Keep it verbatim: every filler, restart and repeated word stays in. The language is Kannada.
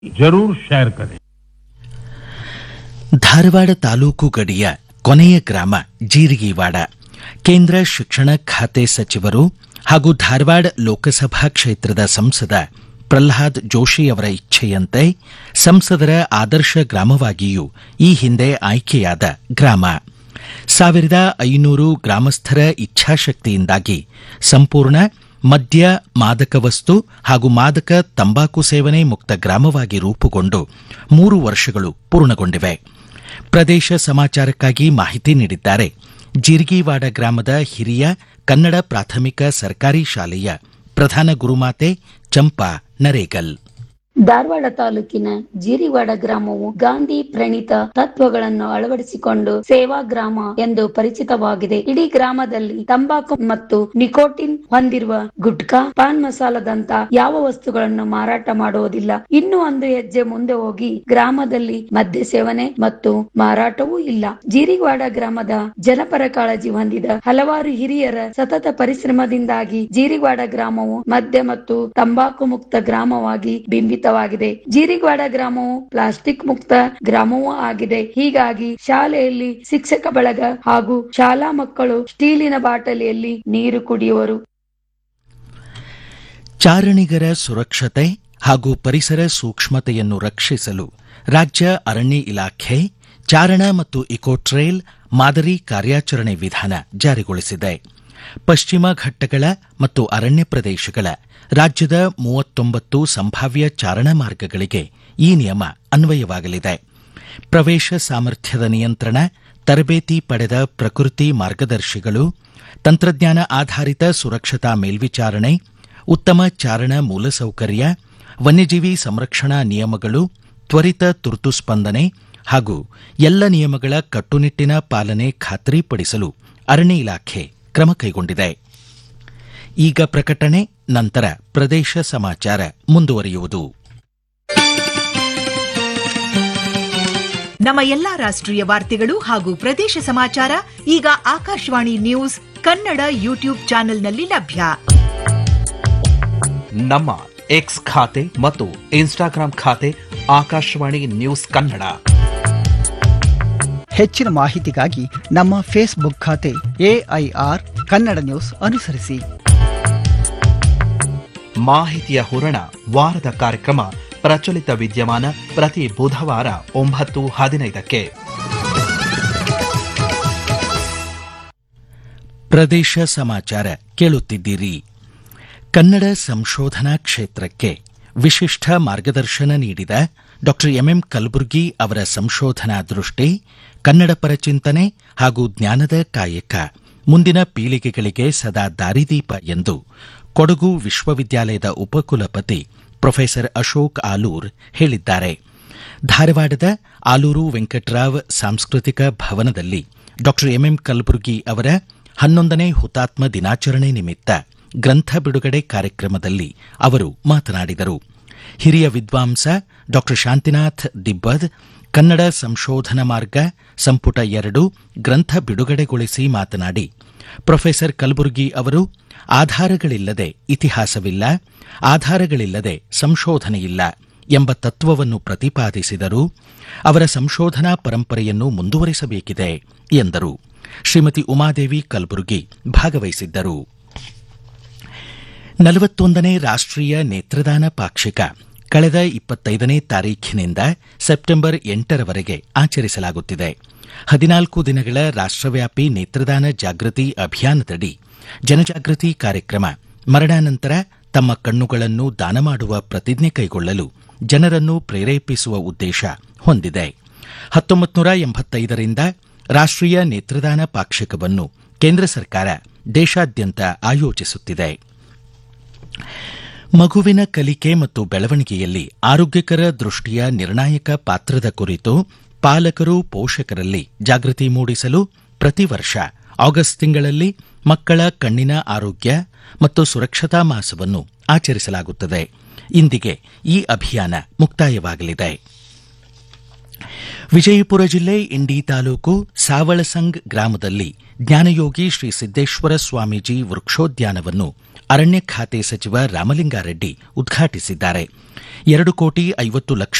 जरूर शेयर करें। ಧಾರವಾಡ ತಾಲೂಕು ಗಡಿಯ ಕೊನೆಯ ಗ್ರಾಮ ಜೀರಿಗಿವಾಡ. ಕೇಂದ್ರ ಶಿಕ್ಷಣ ಖಾತೆ ಸಚಿವರು ಹಾಗೂ ಧಾರವಾಡ ಲೋಕಸಭಾ ಕ್ಷೇತ್ರದ ಸಂಸದ ಪ್ರಹ್ಲಾದ್ ಜೋಶಿ ಅವರ ಇಚ್ಛೆಯಂತೆ ಸಂಸದರ ಆದರ್ಶ ಗ್ರಾಮವಾಗಿಯೂ ಈ ಹಿಂದೆ ಆಯ್ಕೆಯಾದ ಗ್ರಾಮ. ಸಾವಿರದ ಐನೂರು ಗ್ರಾಮಸ್ಥರ ಇಚ್ಛಾಶಕ್ತಿಯಿಂದಾಗಿ ಸಂಪೂರ್ಣ ಮದ್ಯ, ಮಾದಕ ವಸ್ತು ಹಾಗೂ ಮಾದಕ ತಂಬಾಕು ಸೇವನೆ ಮುಕ್ತ ಗ್ರಾಮವಾಗಿ ರೂಪುಗೊಂಡು ಮೂರು ವರ್ಷಗಳು ಪೂರ್ಣಗೊಂಡಿವೆ. ಪ್ರದೇಶ ಸಮಾಚಾರಕ್ಕಾಗಿ ಮಾಹಿತಿ ನೀಡಿದ್ದಾರೆ ಜೀರಿಗಿವಾಡ ಗ್ರಾಮದ ಹಿರಿಯ ಕನ್ನಡ ಪ್ರಾಥಮಿಕ ಸರ್ಕಾರಿ ಶಾಲೆಯ ಪ್ರಧಾನ ಗುರುಮಾತೆ ಚಂಪಾ ನರೇಗಲ್. ಧಾರವಾಡ ತಾಲೂಕಿನ ಜೀರಿವಾಡ ಗ್ರಾಮವು ಗಾಂಧಿ ಪ್ರಣೀತ ತತ್ವಗಳನ್ನು ಅಳವಡಿಸಿಕೊಂಡು ಸೇವಾ ಗ್ರಾಮ ಎಂದು ಪರಿಚಿತವಾಗಿದೆ. ಇಡೀ ಗ್ರಾಮದಲ್ಲಿ ತಂಬಾಕು ಮತ್ತು ನಿಕೋಟಿನ್ ಹೊಂದಿರುವ ಗುಟ್ಕಾ, ಪಾನ್ ಮಸಾಲದಂತ ಯಾವ ವಸ್ತುಗಳನ್ನು ಮಾರಾಟ ಮಾಡುವುದಿಲ್ಲ. ಇನ್ನು ಒಂದು ಹೆಜ್ಜೆ ಮುಂದೆ ಹೋಗಿ ಗ್ರಾಮದಲ್ಲಿ ಮದ್ಯ ಸೇವನೆ ಮತ್ತು ಮಾರಾಟವೂ ಇಲ್ಲ. ಜೀರಿವಾಡ ಗ್ರಾಮದ ಜನಪರ ಕಾಳಜಿ ಹೊಂದಿದ ಹಲವಾರು ಹಿರಿಯರ ಸತತ ಪರಿಶ್ರಮದಿಂದಾಗಿ ಜೀರಿವಾಡ ಗ್ರಾಮವು ಮದ್ಯ ಮತ್ತು ತಂಬಾಕು ಮುಕ್ತ ಗ್ರಾಮವಾಗಿ ಬಿಂಬಿತ ಜೀರಿವಾಡ ಗ್ರಾಮವು ಪ್ಲಾಸ್ಟಿಕ್ ಮುಕ್ತ ಗ್ರಾಮವೂ ಆಗಿದೆ. ಹೀಗಾಗಿ ಶಾಲೆಯಲ್ಲಿ ಶಿಕ್ಷಕ ಬಳಗ ಹಾಗೂ ಶಾಲಾ ಮಕ್ಕಳು ಸ್ಟೀಲಿನ ಬಾಟಲಿಯಲ್ಲಿ ನೀರು ಕುಡಿಯುವರು. ಚಾರಣಿಗರ ಸುರಕ್ಷತೆ ಹಾಗೂ ಪರಿಸರ ಸೂಕ್ಷ್ಮತೆಯನ್ನು ರಕ್ಷಿಸಲು ರಾಜ್ಯ ಅರಣ್ಯ ಇಲಾಖೆ ಚಾರಣ ಮತ್ತು ಇಕೋ ಟ್ರೇಲ್ ಮಾದರಿ ಕಾರ್ಯಾಚರಣೆ ವಿಧಾನ ಜಾರಿಗೊಳಿಸಿದೆ. ಪಶ್ಚಿಮ ಘಟ್ಟಗಳ ಮತ್ತು ಅರಣ್ಯ ಪ್ರದೇಶಗಳ ರಾಜ್ಯದ ಮೂವತ್ತೊಂಬತ್ತು ಸಂಭಾವ್ಯ ಚಾರಣ ಮಾರ್ಗಗಳಿಗೆ ಈ ನಿಯಮ ಅನ್ವಯವಾಗಲಿದೆ. ಪ್ರವೇಶ ಸಾಮರ್ಥ್ಯದ ನಿಯಂತ್ರಣ, ತರಬೇತಿ ಪಡೆದ ಪ್ರಕೃತಿ ಮಾರ್ಗದರ್ಶಿಗಳು, ತಂತ್ರಜ್ಞಾನ ಆಧಾರಿತ ಸುರಕ್ಷತಾ ಮೇಲ್ವಿಚಾರಣೆ, ಉತ್ತಮ ಚಾರಣ ಮೂಲಸೌಕರ್ಯ, ವನ್ಯಜೀವಿ ಸಂರಕ್ಷಣಾ ನಿಯಮಗಳು, ತ್ವರಿತ ತುರ್ತು ಸ್ಪಂದನೆ ಹಾಗೂ ಎಲ್ಲ ನಿಯಮಗಳ ಕಟ್ಟುನಿಟ್ಟಿನ ಪಾಲನೆ ಖಾತ್ರಿಪಡಿಸಲು ಅರಣ್ಯ ಇಲಾಖೆ ಕ್ರಮ ಕೈಗೊಂಡಿದೆ. ಈಗ ಪ್ರಕಟಣೆ, ನಂತರ ಪ್ರದೇಶ ಸಮಾಚಾರ ಮುಂದುವರಿಯುವುದು. ನಮ್ಮ ಎಲ್ಲಾ ರಾಷ್ಟ್ರೀಯ ವಾರ್ತೆಗಳು ಹಾಗೂ ಪ್ರದೇಶ ಸಮಾಚಾರ ಈಗ ಆಕಾಶವಾಣಿ ನ್ಯೂಸ್ ಕನ್ನಡ ಯೂಟ್ಯೂಬ್ ಚಾನೆಲ್ನಲ್ಲಿ ಲಭ್ಯ. ನಮ್ಮ ಎಕ್ಸ್ ಖಾತೆ ಮತ್ತು ಇನ್ಸ್ಟಾಗ್ರಾಂ ಖಾತೆ ಆಕಾಶವಾಣಿ ನ್ಯೂಸ್ ಕನ್ನಡ. ಹೆಚ್ಚಿನ ಮಾಹಿತಿಗಾಗಿ ನಮ್ಮ ಫೇಸ್ಬುಕ್ ಖಾತೆ ಎಐಆರ್ ಕನ್ನಡ ನ್ಯೂಸ್ ಅನುಸರಿಸಿ. ಮಾಹಿತಿಯ ಹೂರಣ ವಾರದ ಕಾರ್ಯಕ್ರಮ ಪ್ರಚಲಿತ ವಿದ್ಯಮಾನ ಪ್ರತಿ ಬುಧವಾರ ಒಂಬತ್ತು ಹದಿನೈದಕ್ಕೆ. ಪ್ರದೇಶ ಸಮಾಚಾರ ಕೇಳುತ್ತಿದ್ದೀರಿ. ಕನ್ನಡ ಸಂಶೋಧನಾ ಕ್ಷೇತ್ರಕ್ಕೆ ವಿಶಿಷ್ಟ ಮಾರ್ಗದರ್ಶನ ನೀಡಿದ ಡಾ ಎಂಎಂ ಕಲಬುರ್ಗಿ ಅವರ ಸಂಶೋಧನಾ ದೃಷ್ಟಿ, ಕನ್ನಡ ಪರ ಚಿಂತನೆ ಹಾಗೂ ಜ್ಞಾನದ ಕಾಯಕ ಮುಂದಿನ ಪೀಳಿಗೆಗಳಿಗೆ ಸದಾ ದಾರಿದೀಪ ಎಂದು ಕೊಡಗು ವಿಶ್ವವಿದ್ಯಾಲಯದ ಉಪಕುಲಪತಿ ಪ್ರೊಫೆಸರ್ ಅಶೋಕ್ ಆಲೂರ್ ಹೇಳಿದ್ದಾರೆ. ಧಾರವಾಡದ ಆಲೂರು ವೆಂಕಟರಾವ್ ಸಾಂಸ್ಕೃತಿಕ ಭವನದಲ್ಲಿ ಡಾ ಎಂಎಂ ಕಲಬುರ್ಗಿ ಅವರ ಹನ್ನೊಂದನೇ ಹುತಾತ್ಮ ದಿನಾಚರಣೆ ನಿಮಿತ್ತ ಗ್ರಂಥ ಬಿಡುಗಡೆ ಕಾರ್ಯಕ್ರಮದಲ್ಲಿ ಅವರು ಮಾತನಾಡಿದರು. ಹಿರಿಯ ವಿದ್ವಾಂಸ ಡಾ ಶಾಂತಿನಾಥ್ ದಿಬ್ಬದ್ ಕನ್ನಡ ಸಂಶೋಧನಾ ಮಾರ್ಗ ಸಂಪುಟ ಎರಡು ಗ್ರಂಥ ಬಿಡುಗಡೆಗೊಳಿಸಿ ಮಾತನಾಡಿ, ಪ್ರೊಫೆಸರ್ ಕಲಬುರ್ಗಿ ಅವರು ಆಧಾರಗಳಿಲ್ಲದೆ ಇತಿಹಾಸವಿಲ್ಲ, ಆಧಾರಗಳಿಲ್ಲದೆ ಸಂಶೋಧನೆಯಿಲ್ಲ ಎಂಬ ತತ್ವವನ್ನು ಪ್ರತಿಪಾದಿಸಿದರು. ಅವರ ಸಂಶೋಧನಾ ಪರಂಪರೆಯನ್ನು ಮುಂದುವರಿಸಬೇಕಿದೆ ಎಂದರು. ಶ್ರೀಮತಿ ಉಮಾದೇವಿ ಕಲಬುರ್ಗಿ ಭಾಗವಹಿಸಿದ್ದರು. ನಲವತ್ತೊಂದನೇ ರಾಷ್ಟ್ರೀಯ ನೇತ್ರದಾನ ಪಾಕ್ಷಿಕ ಕಳೆದ ಇಪ್ಪತ್ತೈದನೇ ತಾರೀಖಿನಿಂದ ಸೆಪ್ಟೆಂಬರ್ ಎಂಟರವರೆಗೆ ಆಚರಿಸಲಾಗುತ್ತಿದೆ. ಹದಿನಾಲ್ಕು ದಿನಗಳ ರಾಷ್ಟ್ರವ್ಯಾಪಿ ನೇತ್ರದಾನ ಜಾಗೃತಿ ಅಭಿಯಾನದಡಿ ಜನಜಾಗೃತಿ ಕಾರ್ಯಕ್ರಮ ಮರಣಾನಂತರ ತಮ್ಮ ಕಣ್ಣುಗಳನ್ನು ದಾನ ಮಾಡುವ ಪ್ರತಿಜ್ಞೆ ಕೈಗೊಳ್ಳಲು ಜನರನ್ನು ಪ್ರೇರೇಪಿಸುವ ಉದ್ದೇಶ ಹೊಂದಿದೆ. ಹತ್ತೊಂಬತ್ತು ನೂರ ಎಂಬತ್ತೈದರಿಂದ ರಾಷ್ಟ್ರೀಯ ನೇತ್ರದಾನ ಪಾಕ್ಷಿಕವನ್ನು ಕೇಂದ್ರ ಸರ್ಕಾರ ದೇಶಾದ್ಯಂತ ಆಯೋಜಿಸುತ್ತಿದೆ. ಮಗುವಿನ ಕಲಿಕೆ ಮತ್ತು ಬೆಳವಣಿಗೆಯಲ್ಲಿ ಆರೋಗ್ಯಕರ ದೃಷ್ಟಿಯ ನಿರ್ಣಾಯಕ ಪಾತ್ರದ ಕುರಿತು ಪಾಲಕರು ಪೋಷಕರಲ್ಲಿ ಜಾಗೃತಿ ಮೂಡಿಸಲು ಪ್ರತಿ ವರ್ಷ ಆಗಸ್ಟ್ ತಿಂಗಳಲ್ಲಿ ಮಕ್ಕಳ ಕಣ್ಣಿನ ಆರೋಗ್ಯ ಮತ್ತು ಸುರಕ್ಷತಾ ಮಾಸವನ್ನು ಆಚರಿಸಲಾಗುತ್ತದೆ. ಇಂದಿಗೆ ಈ ಅಭಿಯಾನ ಮುಕ್ತಾಯವಾಗಲಿದೆ. ವಿಜಯಪುರ ಜಿಲ್ಲೆ ಇಂಡಿ ತಾಲೂಕು ಸಾವಳಸಂಗ್ ಗ್ರಾಮದಲ್ಲಿ ಜ್ಞಾನಯೋಗಿ ಶ್ರೀ ಸಿದ್ದೇಶ್ವರ ಸ್ವಾಮೀಜಿ ವೃಕ್ಷೋದ್ಯಾನವನ್ನು ಅರಣ್ಯ ಖಾತೆ ಸಚಿವ ರಾಮಲಿಂಗಾರೆಡ್ಡಿ ಉದ್ಘಾಟಿಸಿದ್ದಾರೆ. ಎರಡು ಕೋಟಿ ಐವತ್ತು ಲಕ್ಷ